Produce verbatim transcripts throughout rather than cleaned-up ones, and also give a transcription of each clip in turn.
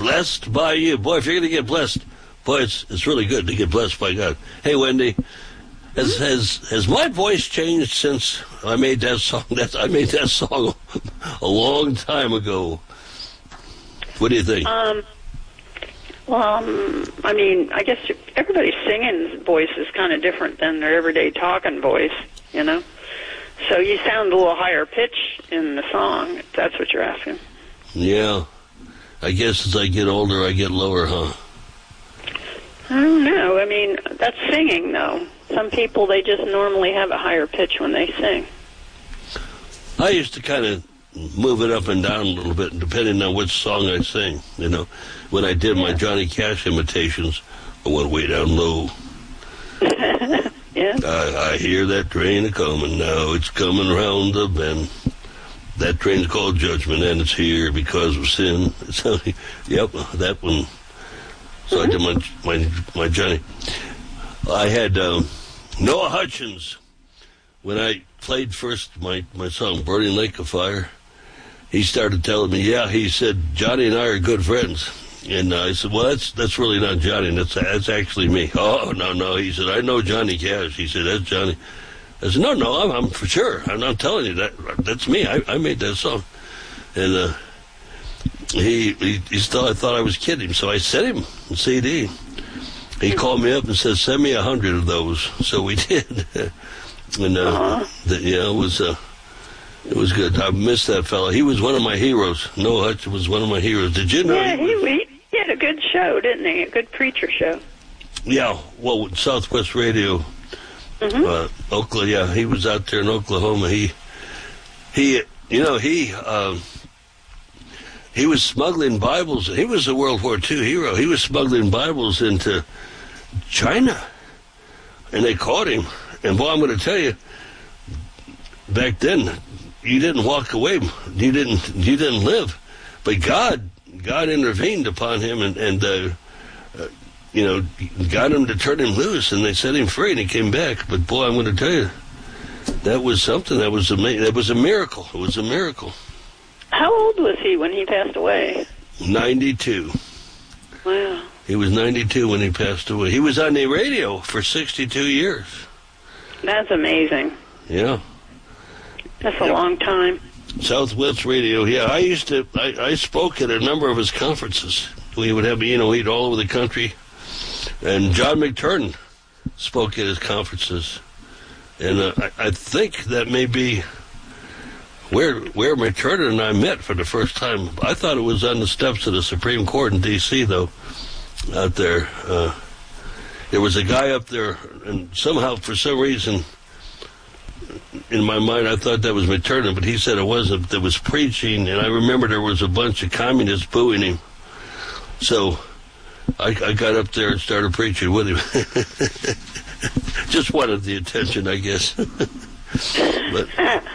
blessed by you. Boy, if you're going to get blessed, boy, it's it's really good to get blessed by God. Hey, Wendy, has has has my voice changed since I made that song? That's I made that song a long time ago. What do you think? Um. Well, um, I mean, I guess everybody's singing voice is kind of different than their everyday talking voice, you know? So you sound a little higher pitch in the song, if that's what you're asking. Yeah. I guess as I get older, I get lower, huh? I don't know. I mean, that's singing, though. Some people, they just normally have a higher pitch when they sing. I used to kind of move it up and down a little bit, depending on which song I sing, you know. When I did my Johnny Cash imitations, I went way down low. Yeah. I, I hear that train a-coming now. It's coming round the bend. That train's called Judgment, and it's here because of sin. So, yep, that one. So I did my, my, my Johnny. I had um, Noah Hutchins, when I played first my, my song, Burning Lake of Fire. He started telling me, yeah, he said, Johnny and I are good friends. And uh, I said, well, that's that's really not Johnny. That's that's actually me. Oh, no, no. He said, I know Johnny Cash. He said, that's Johnny. I said, no, no, I'm, I'm for sure. I'm not telling you that. That's me. I, I made that song. And uh, he, he he thought I thought I was kidding. So I sent him a C D. He called me up and said, send me a hundred of those. So we did. And uh, uh-huh. the, yeah, it was... Uh, It was good. I missed that fella. He was one of my heroes. Noah Hutch was one of my heroes. Did you know? Yeah, he, he, he had a good show, didn't he? A good preacher show. Yeah, well, with Southwest Radio, mm-hmm. uh, Oklahoma. Yeah, he was out there in Oklahoma. He, he, you know, he, um, he was smuggling Bibles. He was a World War Two hero. He was smuggling Bibles into China, and they caught him. And boy, I'm going to tell you, back then, you didn't walk away. You didn't. You didn't live. But God, God intervened upon him, and, and uh, uh, you know, got him to turn him loose, and they set him free, and he came back. But boy, I'm going to tell you, that was something. That was amazing. That was a miracle. It was a miracle. How old was he when he passed away? ninety-two. Wow. He was ninety-two when he passed away. He was on the radio for sixty-two years. That's amazing. Yeah. That's a yep. long time. Southwest Radio, yeah. I used to, I, I spoke at a number of his conferences. We would have, you know, he'd all over the country. And John McTurnan spoke at his conferences. And uh, I, I think that may be where where McTurnan and I met for the first time. I thought it was on the steps of the Supreme Court in D C, though, out there. Uh, there was a guy up there, and somehow, for some reason, in my mind, I thought that was McTurnan, but he said it wasn't. That was preaching, and I remember there was a bunch of communists booing him. So I, I got up there and started preaching with him. Just wanted the attention, I guess. But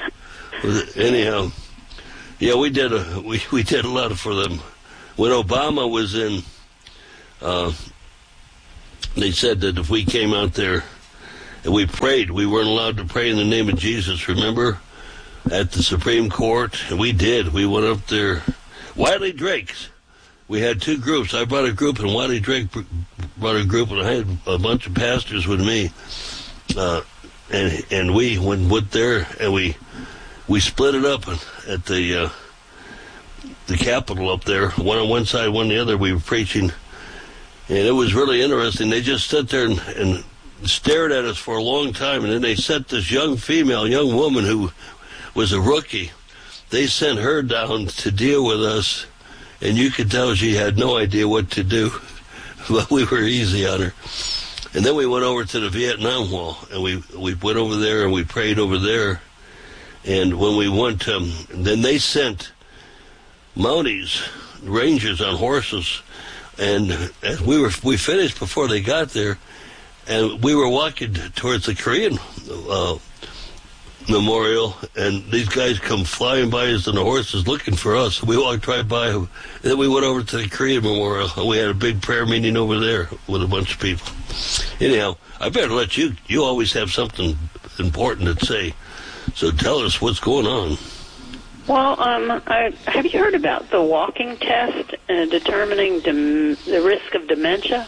anyhow, yeah, we did a we, we did a lot for them. When Obama was in, uh, they said that if we came out there and we prayed, we weren't allowed to pray in the name of Jesus, remember? At the Supreme Court. And we did. We went up there. Wiley Drake's. We had two groups. I brought a group, and Wiley Drake brought a group, and I had a bunch of pastors with me. Uh, and and we went, went there, and we we split it up at the uh, the Capitol up there. One on one side, one on the other. We were preaching. And it was really interesting. They just sat there and, and stared at us for a long time, and then they sent this young female, young woman who was a rookie. They sent her down to deal with us, and you could tell she had no idea what to do, but we were easy on her. And then we went over to the Vietnam Wall, and we, we went over there, and we prayed over there. And when we went, um, then they sent Mounties, Rangers on horses, and as we were we finished before they got there. And we were walking towards the Korean uh, memorial, and these guys come flying by us on the horses looking for us. We walked right by them. And then we went over to the Korean memorial, and we had a big prayer meeting over there with a bunch of people. Anyhow, I better let you, you always have something important to say. So tell us what's going on. Well, um, I, have you heard about the walking test uh, determining dem- the risk of dementia?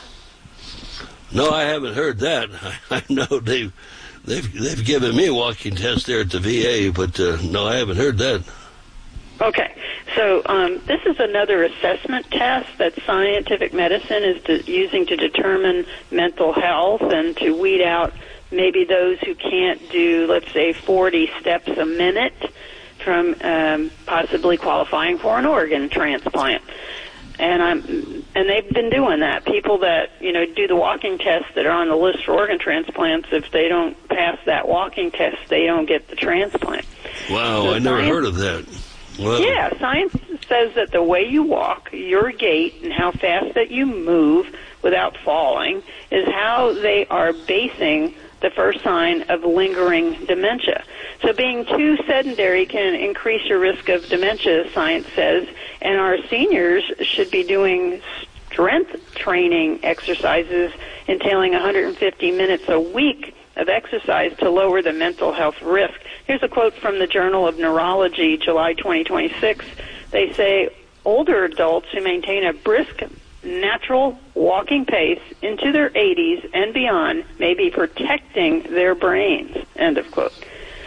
No, I haven't heard that. I, I know they've, they've, they've given me a walking test there at the V A, but uh, no, I haven't heard that. Okay, so um, this is another assessment test that scientific medicine is de- using to determine mental health and to weed out maybe those who can't do, let's say, forty steps a minute from um, possibly qualifying for an organ transplant. And I'm, and they've been doing that. People that, you know, do the walking tests that are on the list for organ transplants, if they don't pass that walking test, they don't get the transplant. Wow, so I never science, heard of that. Wow. Yeah, science says that the way you walk, your gait, and how fast that you move without falling is how they are basing the first sign of lingering dementia. So being too sedentary can increase your risk of dementia, science says, and our seniors should be doing strength training exercises entailing one hundred fifty minutes a week of exercise to lower the mental health risk. Here's a quote from the Journal of Neurology, July twenty twenty-six. They say, older adults who maintain a brisk natural walking pace into their eighties and beyond may be protecting their brains, end of quote.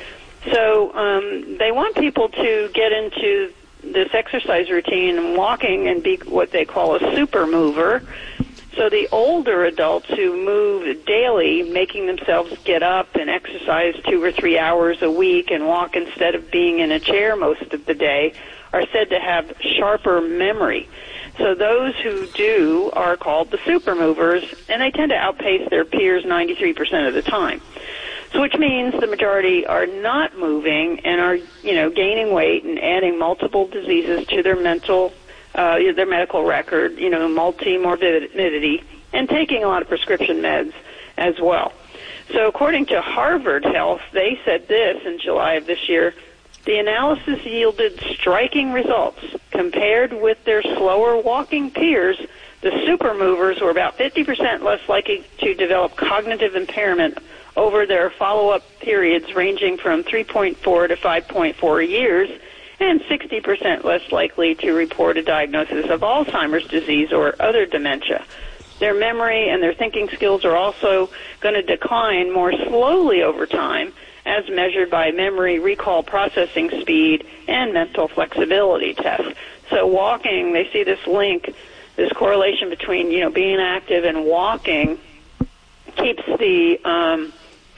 So um, they want people to get into this exercise routine and walking and be what they call a super mover. So the older adults who move daily, making themselves get up and exercise two or three hours a week and walk instead of being in a chair most of the day, are said to have sharper memory. So those who do are called the super movers, and they tend to outpace their peers ninety-three percent of the time. So which means the majority are not moving and are, you know, gaining weight and adding multiple diseases to their mental, uh, their medical record, you know, multi-morbidity, and taking a lot of prescription meds as well. So according to Harvard Health, they said this in July of this year, the analysis yielded striking results. Compared with their slower walking peers, the super movers were about fifty percent less likely to develop cognitive impairment over their follow-up periods ranging from three point four to five point four years, and sixty percent less likely to report a diagnosis of Alzheimer's disease or other dementia. Their memory and their thinking skills are also going to decline more slowly over time, as measured by memory, recall, processing speed, and mental flexibility tests. So walking, they see this link, this correlation between, you know, being active and walking keeps the um,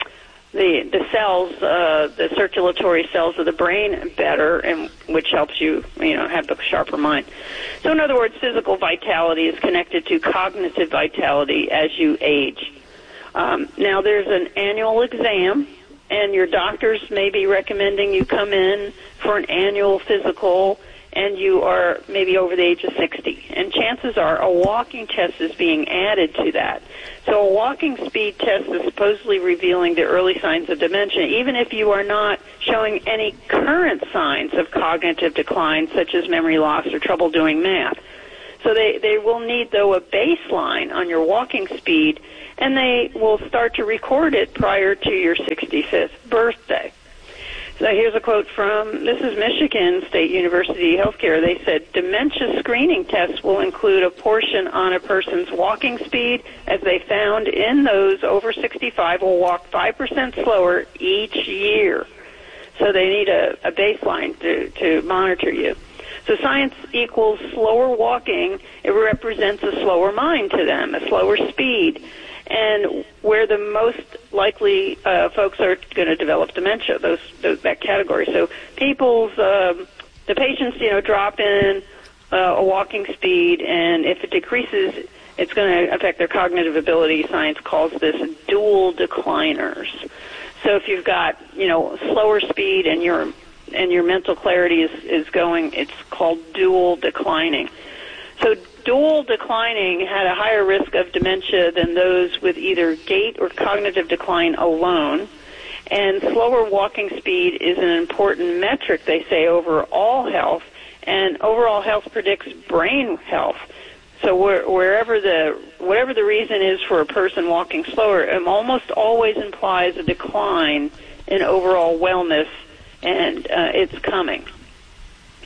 the the cells, uh, the circulatory cells of the brain better, and which helps you, you know, have a sharper mind. So in other words, physical vitality is connected to cognitive vitality as you age. Um, now there's an annual exam, and your doctors may be recommending you come in for an annual physical, and you are maybe over the age of sixty. And chances are a walking test is being added to that. So a walking speed test is supposedly revealing the early signs of dementia, even if you are not showing any current signs of cognitive decline, such as memory loss or trouble doing math. So they, they will need, though, a baseline on your walking speed, and they will start to record it prior to your sixty-fifth birthday. So here's a quote from, this is Michigan State University Healthcare. They said, dementia screening tests will include a portion on a person's walking speed, as they found in those over sixty-five will walk five percent slower each year. So they need a, a baseline to, to monitor you. So science equals slower walking. It represents a slower mind to them, a slower speed, and where the most likely uh, folks are going to develop dementia, those, those that category. So people's, um, the patients, you know, drop in uh, a walking speed, and if it decreases, it's going to affect their cognitive ability. Science calls this dual decliners. So if you've got, you know, slower speed and your and your mental clarity is, is going, it's called dual declining. So dual declining had a higher risk of dementia than those with either gait or cognitive decline alone. And slower walking speed is an important metric, they say, over all health. And overall health predicts brain health. So where, wherever the, whatever the reason is for a person walking slower, it almost always implies a decline in overall wellness, and uh, it's coming.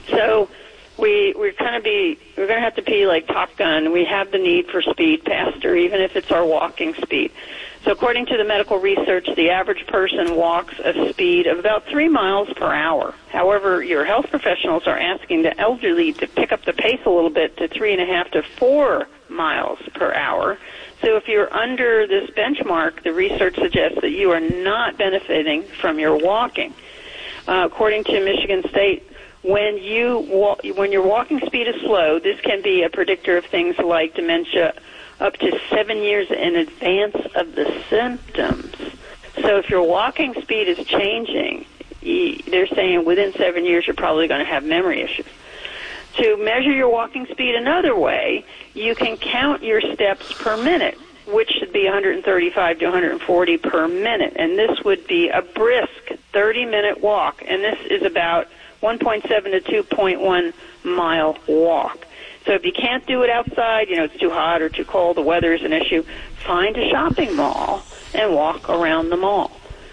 So we we're kind of be we're going to have to be like Top Gun. We have the need for speed, Pastor, even if it's our walking speed. So according to the medical research, the average person walks a speed of about three miles per hour. However, your health professionals are asking the elderly to pick up the pace a little bit to three and a half to four miles per hour. So if you're under this benchmark, the research suggests that you are not benefiting from your walking. Uh, according to Michigan State, when you wa- when your walking speed is slow, this can be a predictor of things like dementia up to seven years in advance of the symptoms. So if your walking speed is changing, they're saying within seven years you're probably going to have memory issues. To measure your walking speed another way, you can count your steps per minute, which should be one hundred thirty-five to one hundred forty per minute. And this would be a brisk thirty-minute walk. And this is about one point seven to two point one mile walk. So if you can't do it outside, you know, it's too hot or too cold, the weather is an issue, find a shopping mall and walk around the mall.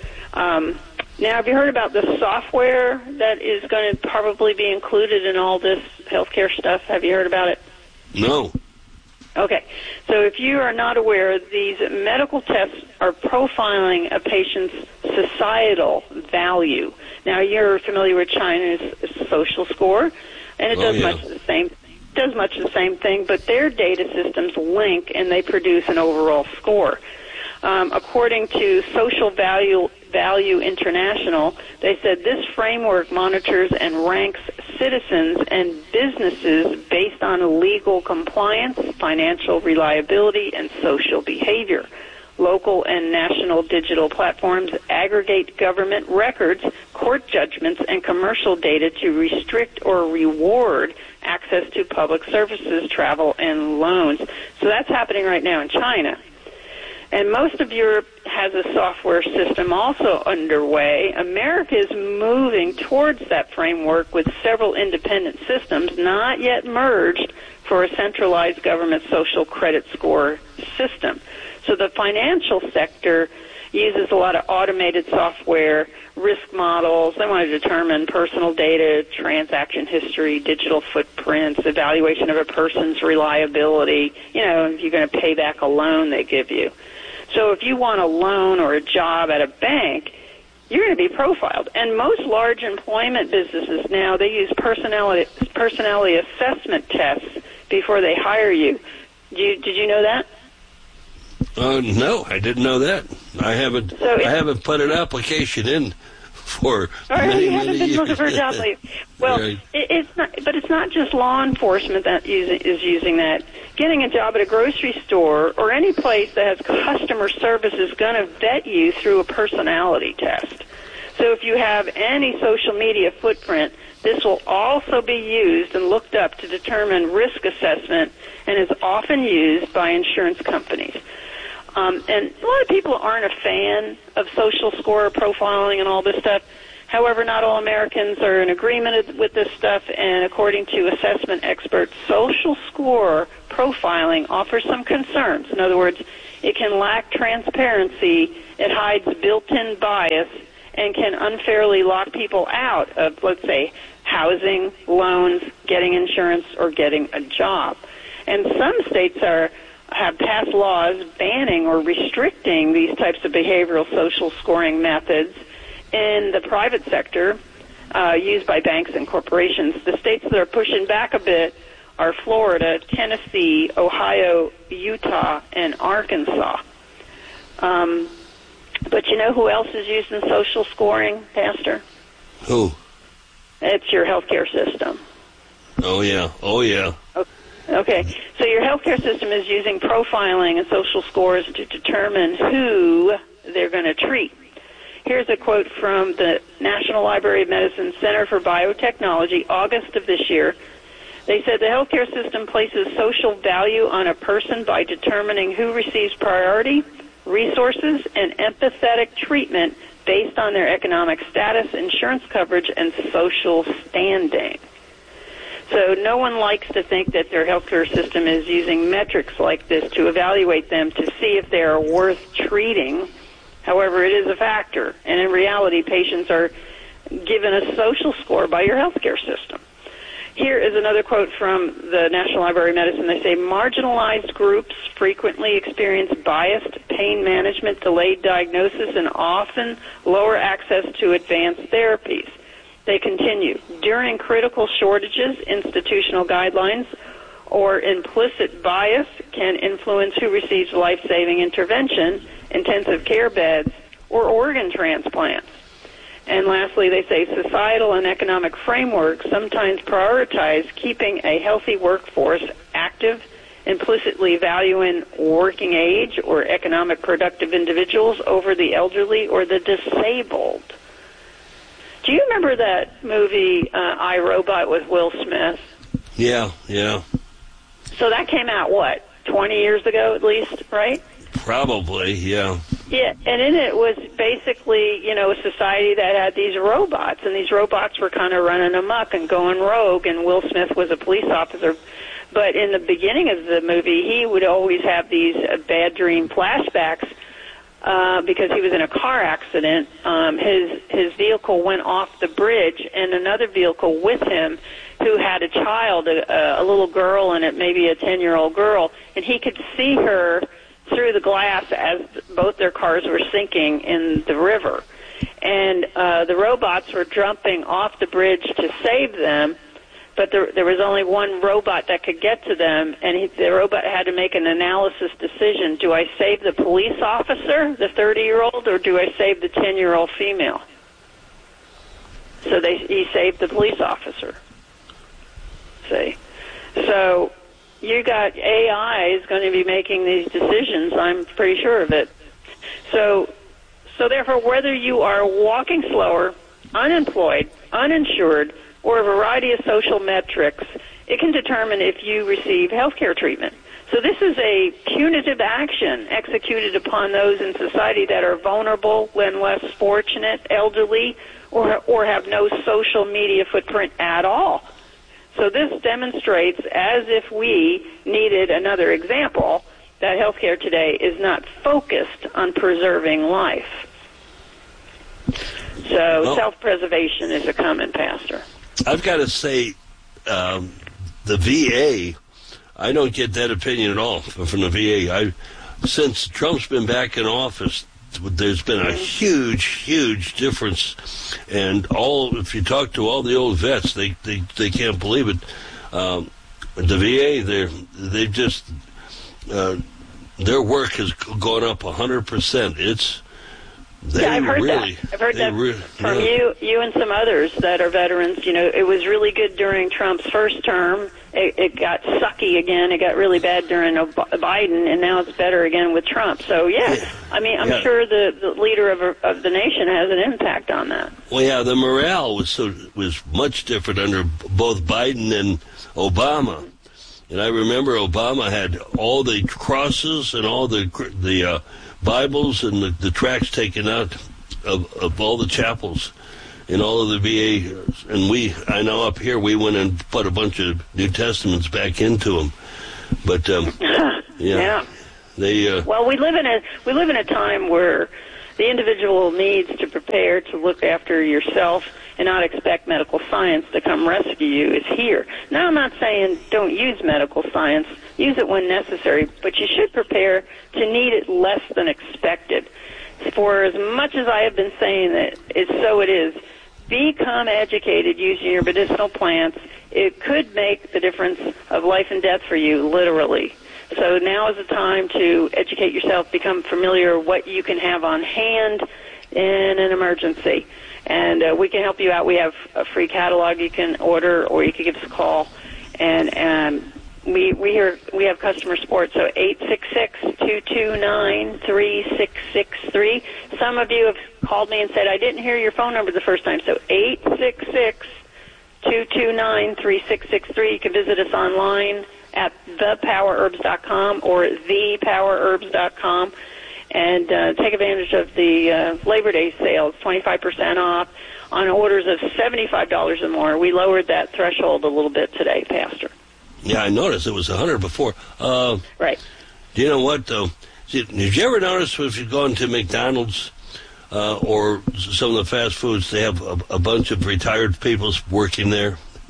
Um, now, have you heard about the software that is going to probably be included in all this healthcare stuff? Have you heard about it? No. Okay. So if you are not aware, these medical tests are profiling a patient's societal value. Now, you're familiar with China's social score, and it Oh, does yeah. much the same does much the same thing, but their data systems link and they produce an overall score. Um, according to Social Value Value International, they said this framework monitors and ranks citizens and businesses based on legal compliance, financial reliability, and social behavior. Local and national digital platforms aggregate government records, court judgments, and commercial data to restrict or reward access to public services, travel, and loans. So that's happening right now in China. And most of Europe has a software system also underway. America is moving towards that framework with several independent systems not yet merged for a centralized government social credit score system. So the financial sector uses a lot of automated software, risk models. They want to determine personal data, transaction history, digital footprints, evaluation of a person's reliability, you know, if you're going to pay back a loan they give you. So if you want a loan or a job at a bank, you're going to be profiled. And most large employment businesses now, they use personality, personality assessment tests before they hire you. Did you, did you know that? Uh, no, I didn't know that. I haven't. So I haven't put an application in for Or many, you haven't many been years. looking for a job lately. Well, Right. it, it's not, but it's not just law enforcement that use, is using that. Getting a job at a grocery store or any place that has customer service is going to vet you through a personality test. So if you have any social media footprint, this will also be used and looked up to determine risk assessment and is often used by insurance companies. Um, and a lot of people aren't a fan of social score profiling and all this stuff. However, not all Americans are in agreement with this stuff, and according to assessment experts, social score profiling offers some concerns. In other words, it can lack transparency, it hides built-in bias, and can unfairly lock people out of, let's say, housing, loans, getting insurance, or getting a job. And some states are have passed laws banning or restricting these types of behavioral social scoring methods in the private sector uh, used by banks and corporations. The states that are pushing back a bit are Florida, Tennessee, Ohio, Utah, and Arkansas. Um, but you know who else is using social scoring, Pastor? Who? It's your healthcare system. Oh, yeah. Oh, yeah. Okay, so your healthcare system is using profiling and social scores to determine who they're going to treat. Here's a quote from the National Library of Medicine Center for Biotechnology, August of this year. They said the healthcare system places social value on a person by determining who receives priority, resources, and empathetic treatment based on their economic status, insurance coverage, and social standing. So no one likes to think that their healthcare system is using metrics like this to evaluate them to see if they are worth treating. However, it is a factor, and in reality, patients are given a social score by your healthcare system. Here is another quote from the National Library of Medicine. They say, marginalized groups frequently experience biased pain management, delayed diagnosis, and often lower access to advanced therapies. They continue, during critical shortages, institutional guidelines or implicit bias can influence who receives life-saving intervention, intensive care beds, or organ transplants. And lastly, they say societal and economic frameworks sometimes prioritize keeping a healthy workforce active, implicitly valuing working age or economic productive individuals over the elderly or the disabled. Do you remember that movie, uh, I, Robot, with Will Smith? Yeah, yeah. So that came out, what, twenty years ago at least, right? Probably, yeah. Yeah, and in it was basically, you know, a society that had these robots, and these robots were kind of running amok and going rogue, and Will Smith was a police officer. But in the beginning of the movie, he would always have these uh, bad dream flashbacks uh, because he was in a car accident. Um, his, his vehicle went off the bridge, and another vehicle with him who had a child, a, a little girl in it, maybe a ten-year-old girl, and he could see her through the glass as both their cars were sinking in the river. And uh, the robots were jumping off the bridge to save them, but there, there was only one robot that could get to them, and he, the robot had to make an analysis decision. Do I save the police officer, the thirty-year-old, or do I save the ten-year-old female? So they, he saved the police officer. See? So you got A I is going to be making these decisions, I'm pretty sure of it. So, so therefore, whether you are walking slower, unemployed, uninsured, or a variety of social metrics, it can determine if you receive health care treatment. So this is a punitive action executed upon those in society that are vulnerable and less fortunate, elderly, or, or have no social media footprint at all. So this demonstrates, as if we needed another example, that healthcare today is not focused on preserving life. So well, self-preservation is a common, Pastor. I've got to say, um, the V A, I don't get that opinion at all from the V A. I, since Trump's been back in office, there's been a huge, huge difference, and all. If you talk to all the old vets, they they, they can't believe it. Um, the V A, they they just uh, their work has gone up a hundred percent. It's they yeah, I've heard really, that. I've heard that re- from yeah. you, you and some others that are veterans. You know, it was really good during Trump's first term. It, it got sucky again. It got really bad during Biden, and now it's better again with Trump. So, yeah, yeah. I mean, I'm yeah. sure the, the leader of, of the nation has an impact on that. Well, yeah, the morale was so was much different under both Biden and Obama. And I remember Obama had all the crosses and all the the uh, Bibles and the, the tracts taken out of, of all the chapels in all of the V A, and we, I know up here, we went and put a bunch of New Testaments back into them. But um, yeah, yeah, they. Uh, well, we live in a we live in a time where the individual needs to prepare to look after yourself and not expect medical science to come rescue you is here. Now, I'm not saying don't use medical science. Use it when necessary, but you should prepare to need it less than expected. For as much as I have been saying that it's so it is, become educated using your medicinal plants. It could make the difference of life and death for you, literally. So now is the time to educate yourself, become familiar with what you can have on hand in an emergency. And uh, we can help you out. We have a free catalog you can order, or you can give us a call. And um, we we hear we have customer support. So eight six six, two two nine, three six six three. Some of you have called me and said, I didn't hear your phone number the first time. So eight six six, two two nine, three six six three. You can visit us online at the power herbs dot com or the power herbs dot com. And uh, take advantage of the uh, Labor Day sales, twenty-five percent off on orders of seventy-five dollars or more. We lowered that threshold a little bit today, Pastor. Yeah, I noticed it was one hundred before. Uh, right. Do you know what, though? See, did you ever notice if you go into McDonald's uh, or some of the fast foods, they have a, a bunch of retired people working there?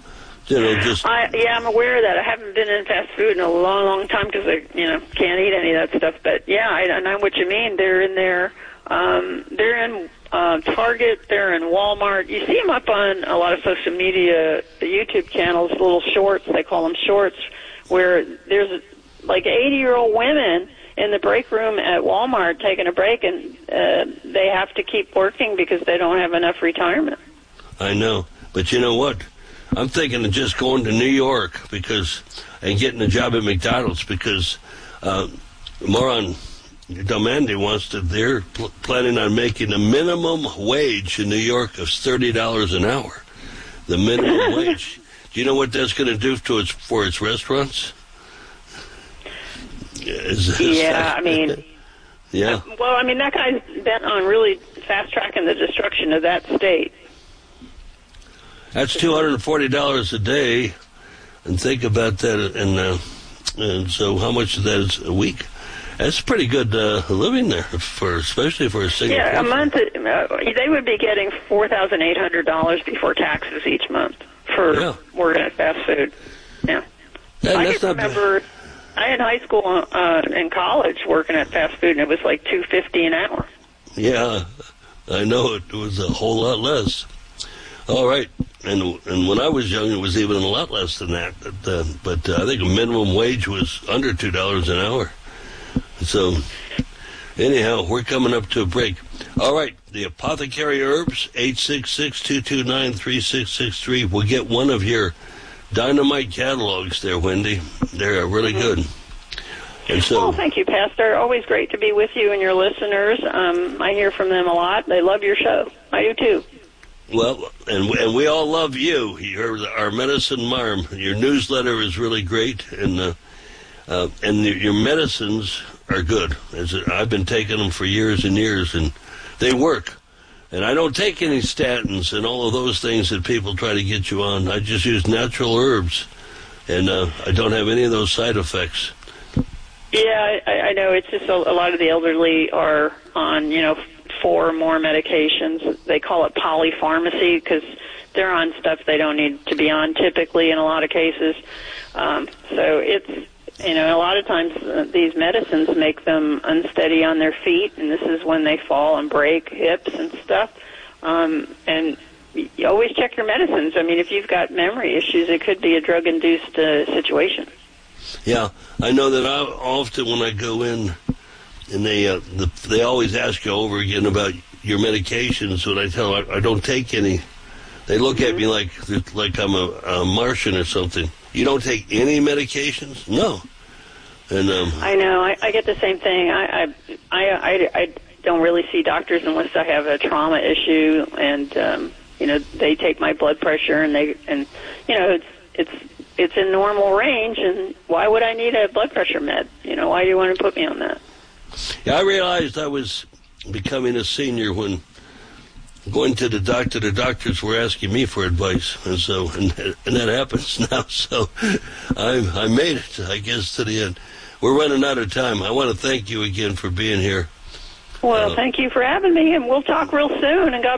You know, just I, yeah, I'm aware of that. I haven't been in fast food in a long, long time because I, you know, can't eat any of that stuff. But yeah, I, I know what you mean. They're in there. Um, they're in uh, Target. They're in Walmart. You see them up on a lot of social media, the YouTube channels, little shorts. They call them shorts, where there's like eighty-year-old women in the break room at Walmart taking a break, and uh, they have to keep working because they don't have enough retirement. I know, but you know what? I'm thinking of just going to New York because and getting a job at McDonald's because uh, Moron Domandi wants to. They're pl- planning on making a minimum wage in New York of thirty dollars an hour. The minimum wage. Do you know what that's going to do to its for its restaurants? Is, yeah, I mean, yeah. Uh, well, I mean that guy's bent on really fast tracking the destruction of that state. That's two hundred and forty dollars a day, and think about that. And uh, and so, how much of that is a week? That's pretty good uh, living there, for especially for a single. Yeah, person. a month. Uh, they would be getting four thousand eight hundred dollars before taxes each month for yeah. working at fast food. Yeah, yeah I that's can not remember. Bad. I had high school uh, and college working at fast food, and it was like two fifty an hour. Yeah, I know it was a whole lot less. All right. And and when I was young, it was even a lot less than that. But, uh, but uh, I think a minimum wage was under two dollars an hour. So, anyhow, we're coming up to a break. All right, the Apothecary Herbs, eight six six, two two nine, three six six three. We'll get one of your dynamite catalogs there, Wendy. They're really Mm-hmm. good. And so, well, thank you, Pastor. Always great to be with you and your listeners. Um, I hear from them a lot. They love your show. I do, too. Well, and and we all love you. You're our medicine marm. Your newsletter is really great, and uh, uh, and your medicines are good. As I've been taking them for years and years, and they work. And I don't take any statins and all of those things that people try to get you on. I just use natural herbs, and uh, I don't have any of those side effects. Yeah, I, I know. It's just a, a lot of the elderly are on, you know, four or more medications. They call it polypharmacy because they're on stuff they don't need to be on typically in a lot of cases. Um, so it's, you know, a lot of times uh, these medicines make them unsteady on their feet, and this is when they fall and break hips and stuff. Um, and you always check your medicines. I mean, if you've got memory issues, it could be a drug-induced uh, situation. Yeah, I know that I often when I go in, and they uh, the, they always ask you over again about your medications. When I tell them I, I don't take any, they look mm-hmm. at me like like I'm a, a Martian or something. You don't take any medications? No. And um, I know. I, I get the same thing. I, I I I I don't really see doctors unless I have a trauma issue, and um, you know they take my blood pressure, and they and you know it's it's it's in normal range, and why would I need a blood pressure med? You know, why do you want to put me on that? Yeah, I realized I was becoming a senior when going to the doctor. The doctors were asking me for advice, and so and, and that happens now. So I I made it, I guess, to the end. We're running out of time. I want to thank you again for being here. Well, uh, thank you for having me, and we'll talk real soon. And God